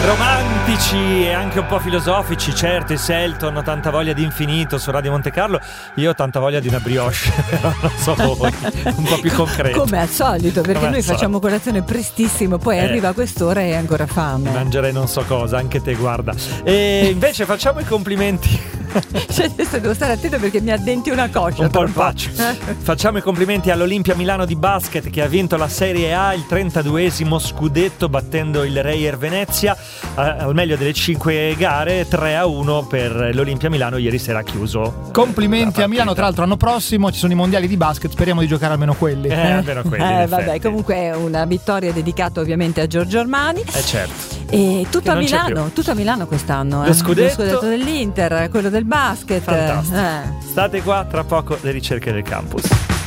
Romantici e anche un po' filosofici, certo, i Selton, Tanta voglia di infinito su Radio Monte Carlo. Io ho tanta voglia di una brioche, però non so voi, un po' più concreto. Come al solito, perché noi facciamo colazione prestissimo, poi arriva a quest'ora e hai ancora fame. Mangerei non so cosa, anche te, guarda. E invece facciamo i complimenti. Cioè, adesso devo stare attento perché mi addenti una coscia. Un po' il paccio. Facciamo i complimenti all'Olimpia Milano di basket, che ha vinto la Serie A, il 32esimo scudetto, battendo il Reyer Venezia al meglio delle 5 gare. 3-1 per l'Olimpia Milano, ieri sera ha chiuso. Complimenti a Milano, tra l'altro l'anno prossimo ci sono i mondiali di basket, speriamo di giocare almeno quelli. Almeno quelli, vabbè, comunque è una vittoria dedicata ovviamente a Giorgio Armani. Certo. E tutto a Milano quest'anno. Lo scudetto dell'Inter, quello del basket. Fantastico. State qua, tra poco le ricerche del campus.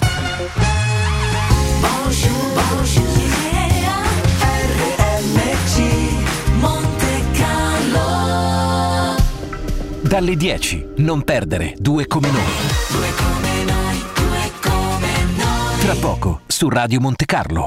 Dalle 10, non perdere Due come noi. Tra poco su Radio Monte Carlo.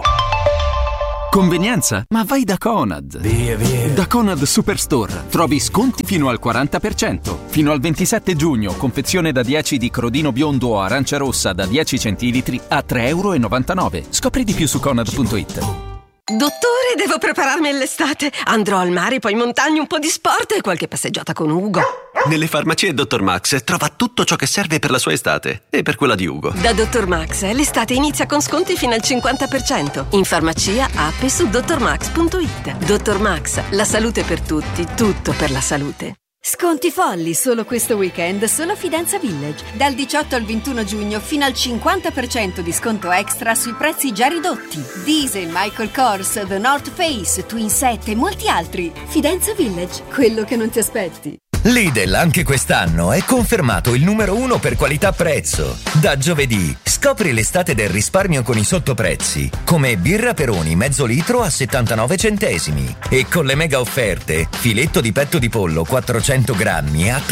Convenienza? Ma vai da Conad. Via. Da Conad Superstore trovi sconti fino al 40%. Fino al 27 giugno, confezione da 10 di crodino biondo o arancia rossa da 10 centilitri a €3,99. Scopri di più su Conad.it. Dottore, devo prepararmi all'estate. Andrò al mare, poi in montagna, un po' di sport e qualche passeggiata con Ugo. Nelle farmacie Dr. Max trova tutto ciò che serve per la sua estate e per quella di Ugo. Da Dr. Max l'estate inizia con sconti fino al 50%. In farmacia, app e su drmax.it. Dr. Max, la salute per tutti, tutto per la salute. Sconti folli solo questo weekend solo a Fidenza Village. Dal 18 al 21 giugno fino al 50% di sconto extra sui prezzi già ridotti. Diesel, Michael Kors, The North Face, Twin Set e molti altri. Fidenza Village, quello che non ti aspetti. Lidl anche quest'anno è confermato il numero 1 per qualità-prezzo. Da giovedì scopri l'estate del risparmio con i sottoprezzi, come birra Peroni mezzo litro a 79 centesimi e con le mega offerte filetto di petto di pollo 400 grammi a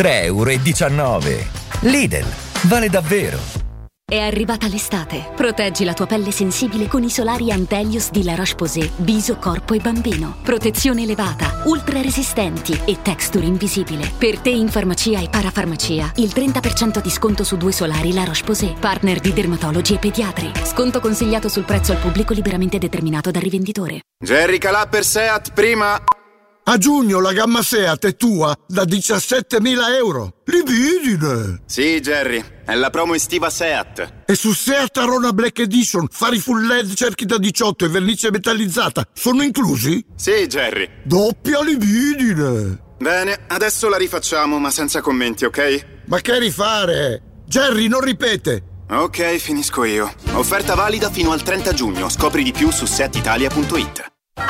€3,19. Lidl, vale davvero. È arrivata l'estate. Proteggi la tua pelle sensibile con i solari Antelios di La Roche-Posay, viso, corpo e bambino. Protezione elevata, ultra resistenti e texture invisibile. Per te in farmacia e parafarmacia, il 30% di sconto su 2 solari La Roche-Posay, partner di dermatologi e pediatri. Sconto consigliato sul prezzo al pubblico liberamente determinato dal rivenditore. Jerry Calà per Seat prima. A giugno la gamma Seat è tua da €17.000. Libidine! Sì, Jerry, è la promo estiva Seat. E su Seat Arona Black Edition, fari full LED, cerchi da 18 e vernice metallizzata sono inclusi? Sì, Jerry. Doppia libidine! Bene, adesso la rifacciamo, ma senza commenti, ok? Ma che rifare? Jerry, non ripete! Ok, finisco io. Offerta valida fino al 30 giugno. Scopri di più su setitalia.it.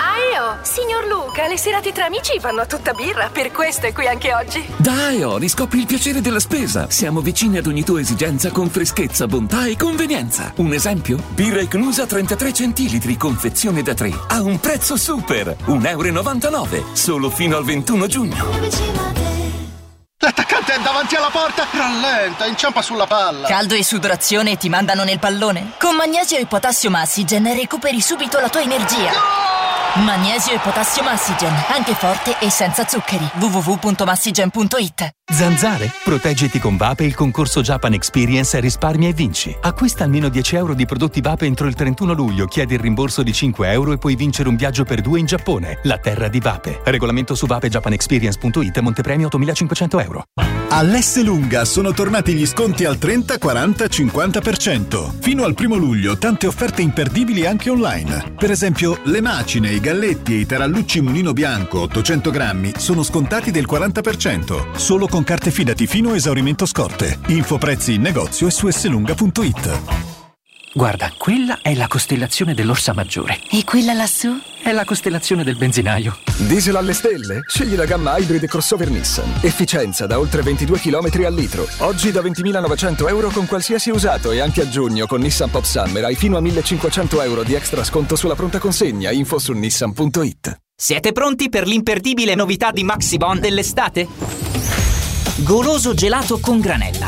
Signor Luca, le serate tra amici vanno a tutta birra, per questo è qui anche oggi. Dai, riscopri il piacere della spesa. Siamo vicini ad ogni tua esigenza con freschezza, bontà e convenienza. Un esempio? Birra Ecnusa 33 centilitri, confezione da 3, a un prezzo super, €1,99, solo fino al 21 giugno. L'attaccante è davanti alla porta, rallenta, inciampa sulla palla. Caldo e sudorazione e ti mandano nel pallone? Con Magnesio e Potassio Massigen recuperi subito la tua energia. Magnesio e Potassio Massigen, anche forte e senza zuccheri. www.massigen.it. Zanzare? Proteggiti con Vape il concorso Japan Experience Risparmia e vinci. Acquista almeno €10 di prodotti Vape entro il 31 luglio, chiedi il rimborso di €5 e puoi vincere un viaggio per 2 in Giappone, la terra di Vape. Regolamento su vapejapanexperience.it, montepremio €8.500. All'Esselunga sono tornati gli sconti al 30, 40, 50%. Fino al 1 luglio tante offerte imperdibili anche online. Per esempio, le macine, i galletti e i tarallucci Mulino Bianco 800 grammi sono scontati del 40%. Solo con carte Fidati fino a esaurimento scorte. Info prezzi in negozio e su esselunga.it. Guarda, quella è la costellazione dell'Orsa Maggiore. E quella lassù? È la costellazione del benzinaio. Diesel alle stelle? Scegli la gamma Hybrid crossover Nissan. Efficienza da oltre 22 km al litro. Oggi da €20.900 con qualsiasi usato e anche a giugno con Nissan Pop Summer hai fino a €1.500 di extra sconto sulla pronta consegna. Info su nissan.it. Siete pronti per l'imperdibile novità di Maxibon dell'estate? Goloso gelato con granella,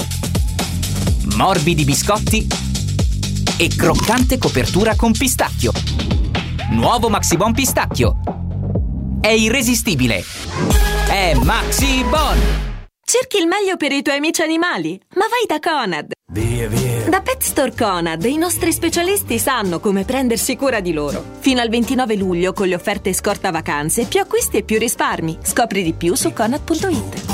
morbidi biscotti e croccante copertura con pistacchio. Nuovo Maxibon pistacchio. è irresistibile. È Maxi Bon. Cerchi il meglio per i tuoi amici animali, ma vai da Conad. Via. Da Pet Store Conad i nostri specialisti sanno come prendersi cura di loro. Fino al 29 luglio con le offerte scorta vacanze, più acquisti e più risparmi. Scopri di più su Conad.it.